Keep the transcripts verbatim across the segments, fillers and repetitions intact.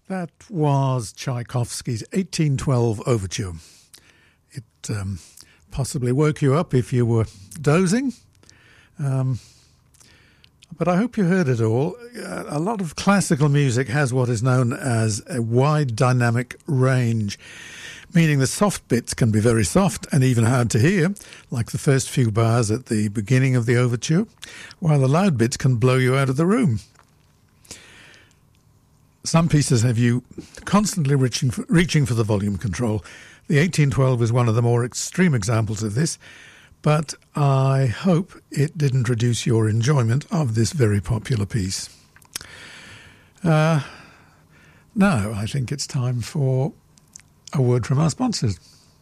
That was Tchaikovsky's eighteen twelve Overture. It um, possibly woke you up if you were dozing, um, but I hope you heard it all. Uh, a lot of classical music has what is known as a wide dynamic range, meaning the soft bits can be very soft and even hard to hear, like the first few bars at the beginning of the overture, while the loud bits can blow you out of the room. Some pieces have you constantly reaching for, reaching for the volume control. The eighteen twelve is one of the more extreme examples of this, but I hope it didn't reduce your enjoyment of this very popular piece. Uh, now, I think it's time for a word from our sponsors.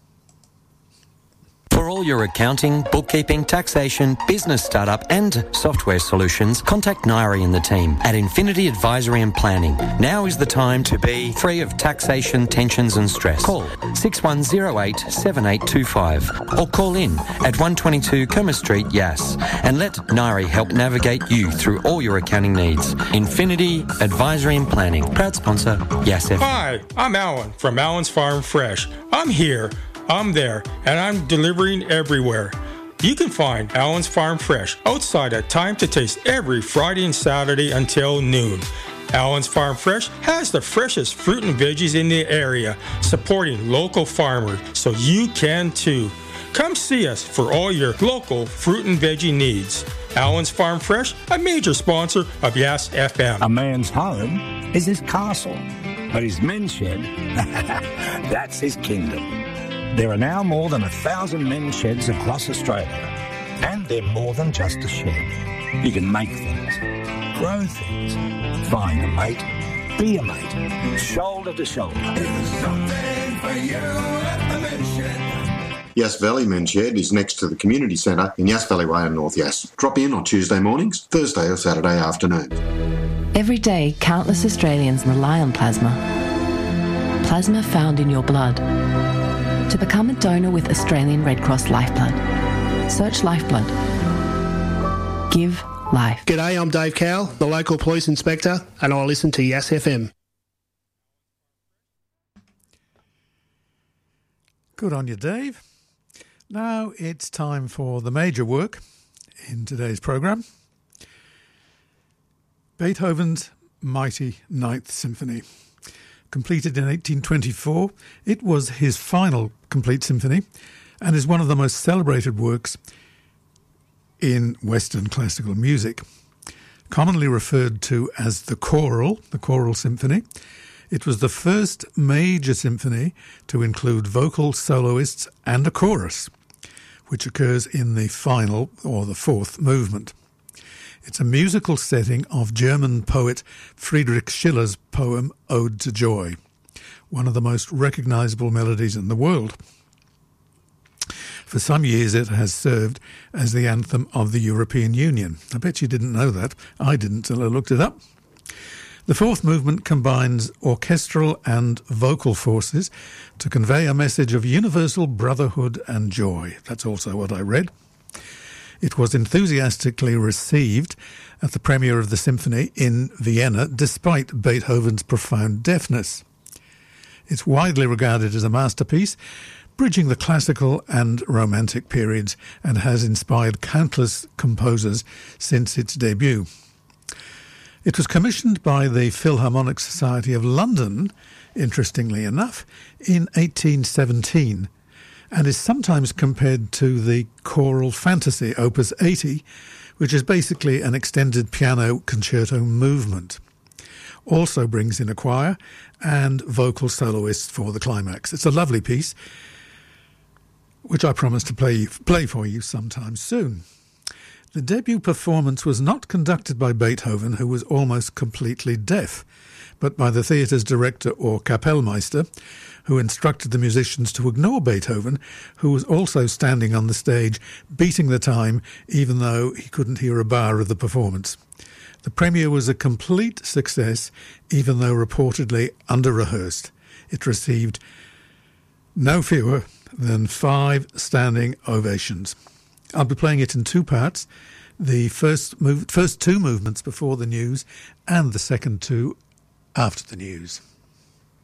For all your accounting, bookkeeping, taxation, business startup and software solutions, contact Nairi and the team at Infinity Advisory and Planning. Now is the time to be free of taxation, tensions and stress. Call six one zero eight seven eight two five or call in at one twenty-two Kerma Street, Yass, and let Nairi help navigate you through all your accounting needs. Infinity Advisory and Planning. Proud sponsor, Yass F M. Hi, I'm Alan from Alan's Farm Fresh. I'm here. I'm there, and I'm delivering everywhere. You can find Alan's Farm Fresh outside at Time to Taste every Friday and Saturday until noon. Alan's Farm Fresh has the freshest fruit and veggies in the area, supporting local farmers, so you can too. Come see us for all your local fruit and veggie needs. Alan's Farm Fresh, a major sponsor of Yass F M. A man's home is his castle, but his men's shed, that's his kingdom. There are now more than a thousand men's sheds across Australia, and they're more than just a shed. You can make things, grow things, find a mate, be a mate, shoulder to shoulder. There's something for you at the men's shed. Yass Valley Men's Shed is next to the community centre in Yass Valley Way in North Yass. Drop in on Tuesday mornings, Thursday or Saturday afternoon. Every day, countless Australians rely on plasma. Plasma found in your blood. To become a donor with Australian Red Cross Lifeblood, search Lifeblood. Give life. G'day, I'm Dave Cowell, the local police inspector, and I listen to Yass F M. Good on you, Dave. Now it's time for the major work in today's programme. Beethoven's Mighty Ninth Symphony. Completed in eighteen twenty-four, it was his final complete symphony and is one of the most celebrated works in Western classical music. Commonly referred to as the choral, the choral symphony, it was the first major symphony to include vocal soloists and a chorus, which occurs in the final or the fourth movement. It's a musical setting of German poet Friedrich Schiller's poem Ode to Joy, one of the most recognisable melodies in the world. For some years it has served as the anthem of the European Union. I bet you didn't know that. I didn't till I looked it up. The fourth movement combines orchestral and vocal forces to convey a message of universal brotherhood and joy. That's also what I read. It was enthusiastically received at the premiere of the symphony in Vienna, despite Beethoven's profound deafness. It's widely regarded as a masterpiece, bridging the classical and romantic periods, and has inspired countless composers since its debut. It was commissioned by the Philharmonic Society of London, interestingly enough, in eighteen seventeen, and is sometimes compared to the Choral Fantasy, Opus eighty, which is basically an extended piano concerto movement. Also brings in a choir and vocal soloists for the climax. It's a lovely piece, which I promise to play, play for you sometime soon. The debut performance was not conducted by Beethoven, who was almost completely deaf, but by the theatre's director or Kapellmeister, who instructed the musicians to ignore Beethoven, who was also standing on the stage beating the time even though he couldn't hear a bar of the performance. The premiere was a complete success, even though reportedly under-rehearsed. It received no fewer than five standing ovations. I'll be playing it in two parts, the first move, first two movements before the news and the second two after the news.